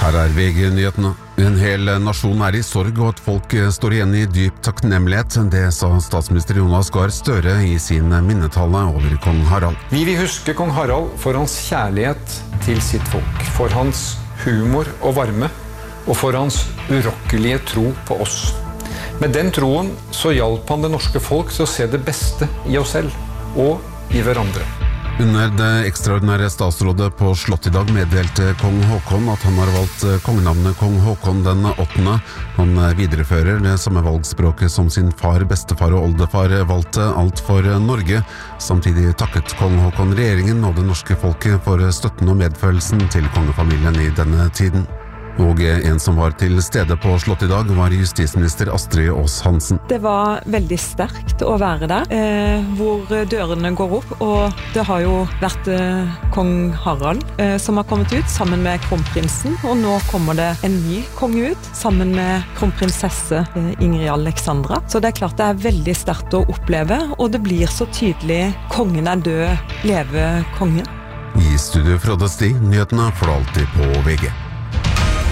Her VG-nyhetene. En hel nasjon I sorg, og at folk står igjen I dyp takknemlighet. Det sa statsminister Jonas Gahr Støre I sin minnetale over kong Harald. Vi vil huske kong Harald for hans kjærlighet til sitt folk, for hans humor og varme, og for hans urokkelige tro på oss. Med den troen så hjalp han det norske folk til å se det beste I oss selv, og I hverandre. Under det ekstraordinære statsrådet på Slott I dag meddelte kong Håkon at han har valgt kongenavnet kong Håkon den 8. Han viderefører det samme valgspråket som sin far, bestefar og oldefar valgte, alt for Norge. Samtidig takket kong Håkon regjeringen og det norske folket for støtten og medfølelsen til kongefamilien I denne tiden. Og en som var til stede på Slott I dag var justisminister Astrid Aas-Hansen. Det var veldig sterkt å være der, hvor dørene går opp, og det har jo vært kong Harald som har kommet ut sammen med kronprinsen, og nå kommer det en ny konge ut sammen med kronprinsesse Ingrid Alexandra. Så det klart det veldig sterkt å oppleve, og det blir så tydelig kongen død, leve kongen. I studio Frode Stig, nyhetene for alltid på VG.